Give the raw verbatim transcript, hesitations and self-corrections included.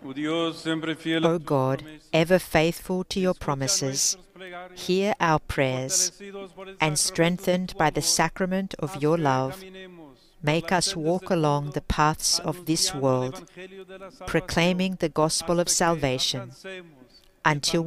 O God, ever faithful to your promises, hear our prayers, and strengthened by the sacrament of your love, make us walk along the paths of this world, proclaiming the gospel of salvation, until